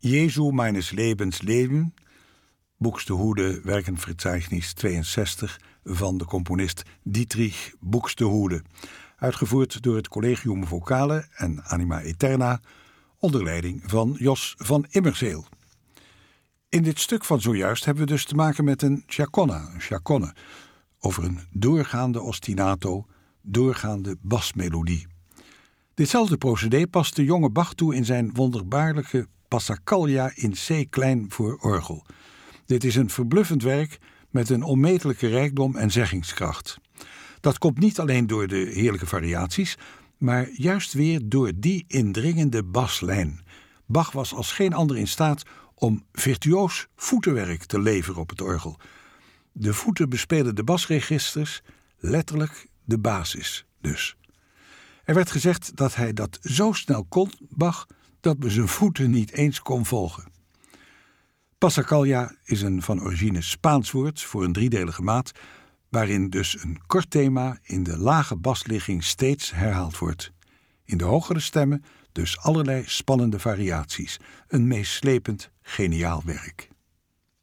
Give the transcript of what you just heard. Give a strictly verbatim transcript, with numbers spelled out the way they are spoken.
Jesu meines Lebens Leben, Buxtehude, Werkenverzeichnis tweeënzestig van de componist Dietrich Buxtehude, uitgevoerd door het Collegium Vocale en Anima Aeterna onder leiding van Jos van Immerzeel. In dit stuk van zojuist hebben we dus te maken met een chaconne, een chaconne, over een doorgaande ostinato, doorgaande basmelodie. Ditzelfde procedé past de jonge Bach toe in zijn wonderbaarlijke Passacaglia in C klein voor orgel. Dit is een verbluffend werk met een onmetelijke rijkdom en zeggingskracht. Dat komt niet alleen door de heerlijke variaties, maar juist weer door die indringende baslijn. Bach was als geen ander in staat om virtuoos voetenwerk te leveren op het orgel. De voeten bespelen de basregisters, letterlijk de basis dus. Er werd gezegd dat hij dat zo snel kon, Bach, dat we zijn voeten niet eens kon volgen. Passacaglia is een van origine Spaans woord voor een driedelige maat, waarin dus een kort thema in de lage basligging steeds herhaald wordt. In de hogere stemmen dus allerlei spannende variaties. Een meeslepend, geniaal werk.